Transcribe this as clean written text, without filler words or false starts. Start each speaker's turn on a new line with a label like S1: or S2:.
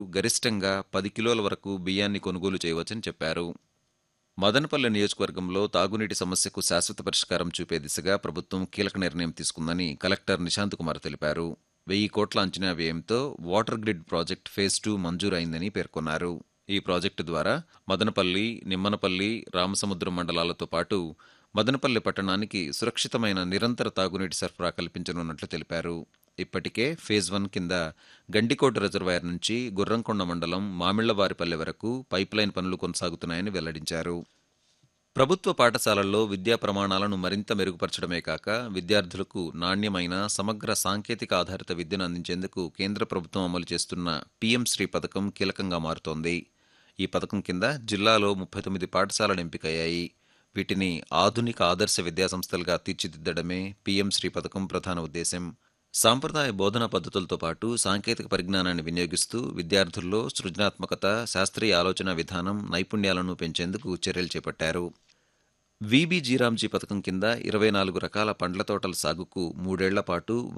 S1: గరిష్టంగా 10 కిలోల వరకు బియ్యాన్ని కొనుగోలు చేయవచ్చని చెప్పారు. మదనపల్లె నియోజకవర్గంలో తాగునీటి సమస్యకు శాశ్వత పరిష్కారం చూపే దిశగా ప్రభుత్వం కీలక నిర్ణయం తీసుకుందని కలెక్టర్ నిశాంత్ కుమార్ తెలిపారు. 1000 కోట్ల అంచనా వ్యయంతో వాటర్ గ్రిడ్ ప్రాజెక్ట్ ఫేజ్ 2 మంజూరైందని పేర్కొన్నారు. ఈ ప్రాజెక్టు ద్వారా మదనపల్లి, నిమ్మనపల్లి, రామసముద్రం మండలాలతో పాటు మదనపల్లె పట్టణానికి సురక్షితమైన నిరంతర తాగునీటి సరఫరా కల్పించనున్నట్లు తెలిపారు. ఇప్పటికే ఫేజ్ 1 కింద గండికోట రిజర్వాయర్ నుంచి గుర్రంకొండ మండలం మామిళ్లవారిపల్లె వరకు పైప్లైన్ పనులు కొనసాగుతున్నాయని వెల్లడించారు. ప్రభుత్వ పాఠశాలల్లో విద్యా ప్రమాణాలను మరింత మెరుగుపరచడమే కాక విద్యార్థులకు నాణ్యమైన సమగ్ర సాంకేతిక ఆధారిత విద్యను అందించేందుకు కేంద్ర ప్రభుత్వం అమలు చేస్తున్న పీఎం శ్రీ పథకం కీలకంగా మారుతోంది. ఈ పథకం కింద జిల్లాలో 39 పాఠశాలలు ఎంపికయ్యాయి. వీటిని ఆధునిక ఆదర్శ విద్యాసంస్థలుగా తీర్చిదిద్దడమే పీఎం శ్రీ పథకం ప్రధాన ఉద్దేశం. సాంప్రదాయ బోధనా పద్ధతులతో పాటు సాంకేతిక పరిజ్ఞానాన్ని వినియోగిస్తూ విద్యార్థుల్లో సృజనాత్మకత, శాస్త్రీయ ఆలోచన విధానం, నైపుణ్యాలను పెంచేందుకు చర్యలు చేపట్టారు. వీబీ జీరాంజీ పథకం కింద 24 రకాల పండ్ల తోటల సాగుకు 3 ఏళ్ల పాటు